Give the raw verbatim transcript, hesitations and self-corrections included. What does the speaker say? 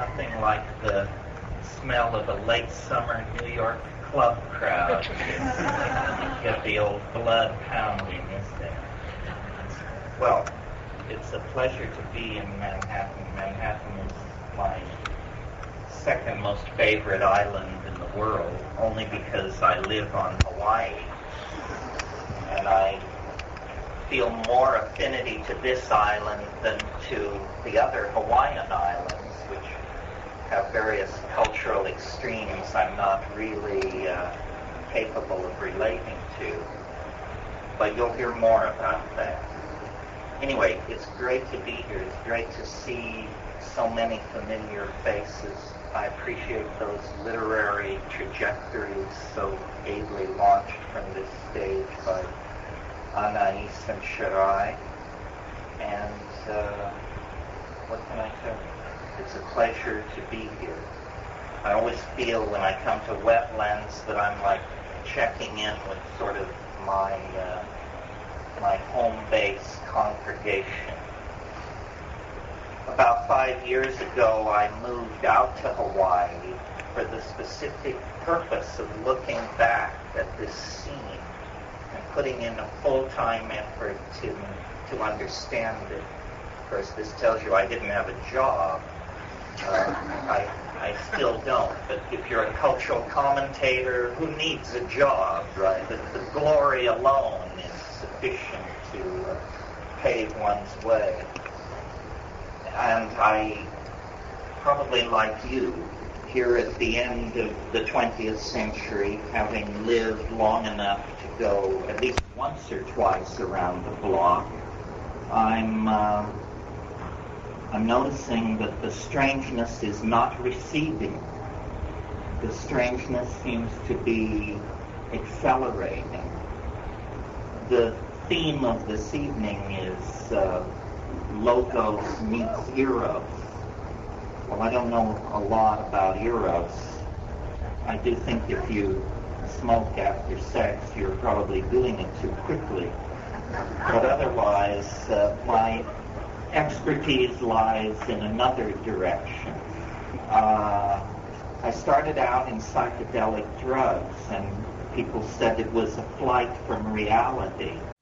nothing like the smell of a late summer New York club crowd. You get the old blood pounding, isn't it? Well, it's a pleasure to be in Manhattan. Manhattan is my second most favorite island in the world, only because I live on Hawaii. And I feel more affinity to this island than to the other Hawaiian islands, which have various cultural extremes I'm not really uh, capable of relating to. But you'll hear more about that. Anyway, it's great to be here. It's great to see so many familiar faces. I appreciate those literary trajectories so ably launched from this stage by Anais and Shirai. And uh, what can I tell you? It's a pleasure to be here. I always feel when I come to Wetlands that I'm like checking in with sort of my uh, my home base congregation. About five years ago, I moved out to Hawaii for the specific purpose of looking back at this scene and putting in a full-time effort to to understand it. Of course, this tells you I didn't have a job. Uh, I, I still don't, but if you're a cultural commentator, who needs a job, right? The, the glory alone is sufficient to uh, pave one's way. And I, probably like you, here at the end of the twentieth century, having lived long enough to go at least once or twice around the block, I'm uh, I'm noticing that the strangeness is not receding. The strangeness seems to be accelerating. The theme of this evening is uh, Logos meets Eros. Well, I don't know a lot about Eros. I do think if you smoke after sex, you're probably doing it too quickly. But otherwise, uh, my expertise lies in another direction. Uh, I started out in psychedelic drugs, and people said it was a flight from reality.